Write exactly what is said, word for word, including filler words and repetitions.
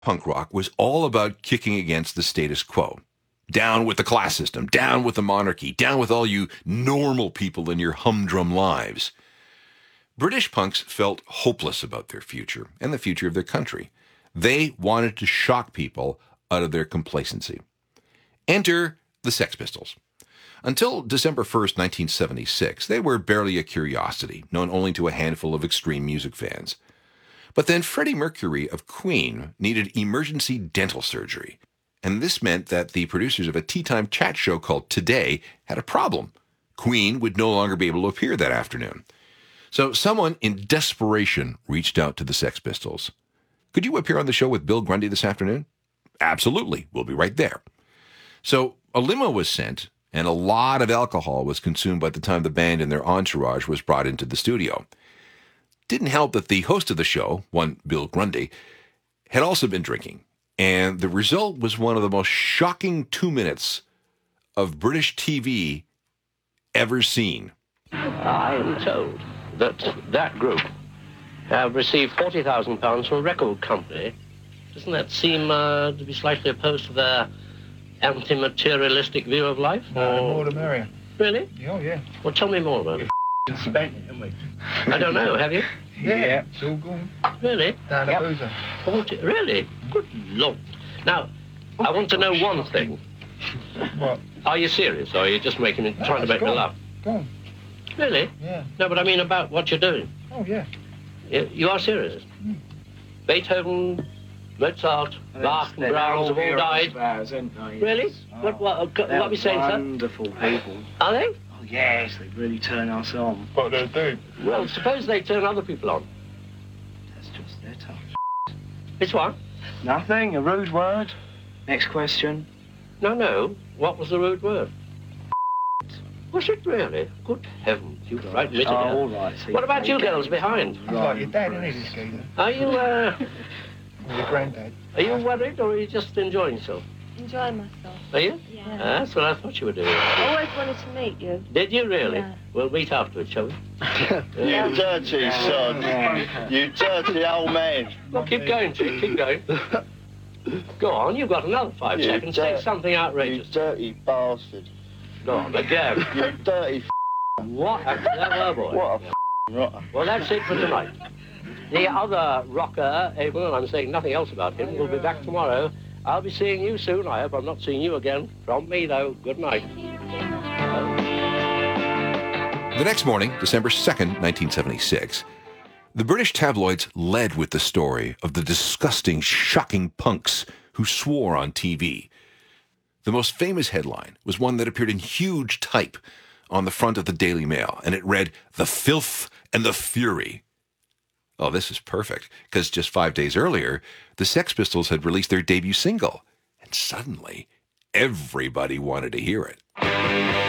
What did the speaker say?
Punk rock was all about kicking against the status quo. Down with the class system, down with the monarchy, down with all you normal people in your humdrum lives. British punks felt hopeless about their future and the future of their country. They wanted to shock people out of their complacency. Enter the Sex Pistols. Until December first, nineteen seventy-six, they were barely a curiosity, known only to a handful of extreme music fans. But then Freddie Mercury of Queen needed emergency dental surgery, and this meant that the producers of a tea-time chat show called Today had a problem. Queen would no longer be able to appear that afternoon. So someone in desperation reached out to the Sex Pistols. Could you appear on the show with Bill Grundy this afternoon? Absolutely. We'll be right there. So a limo was sent, and a lot of alcohol was consumed by the time the band and their entourage was brought into the studio. Didn't help that the host of the show, one Bill Grundy, had also been drinking, and the result was one of the most shocking two minutes of British T V ever seen. I am told that that group have received forty thousand pounds from a record company. Doesn't that seem uh, to be slightly opposed to their anti-materialistic view of life? No, the more the merrier. Really? Oh, yeah. Well, tell me more about it. We spent it, haven't we? I don't know, have you? Yeah, yeah. It's all gone. Really? Down the Yep. boozer. forty, really? Good Lord. Now, I want to know one thing. What? Are you serious, or are you just making it, No, trying to it's make me gone. laugh? Gone. Really? Yeah. No, but I mean about what you're doing. Oh, yeah. You, you are serious? Mm. Beethoven, Mozart, Bach, and Brahms have all died. Spurs, aren't they? Really? Oh, What, what, uh, what they're are we saying, sir? wonderful people. Are they? Oh, yes, they really turn us on. What they do? Well, suppose they turn other people on. That's just their touch. Which one? Nothing, a rude word. Next question. No, no. What was the rude word? Was it really? Good heavens, you right admitted Oh, it. all right. See, What about you girls behind? He's like your dad, isn't he, this geezer? Are you, uh, Or your granddad. are you worried, or are you just enjoying yourself? Enjoy myself. Are you? Yeah. That's what I thought you were doing. I always wanted to meet you. Did you really? Yeah. We'll meet afterwards, shall we? You dirty son. You dirty old man. Well, keep going, Chick, keep going. Go on, you've got another five You seconds. Say dirt- something You outrageous. dirty bastard. Go on, again. You dirty f***. What a clever boy. What a f***ing rotter. Well, that's it for tonight. The other rocker, Abel, and I'm saying nothing else about him, will be back tomorrow. I'll be seeing you soon. I hope I'm not seeing you again. From me, though, good night. The next morning, December second, nineteen seventy-six, the British tabloids led with the story of the disgusting, shocking punks who swore on T V. The most famous headline was one that appeared in huge type on the front of the Daily Mail, and it read, "The Filth and the Fury." Oh, this is perfect, because just five days earlier, the Sex Pistols had released their debut single, and suddenly, everybody wanted to hear it.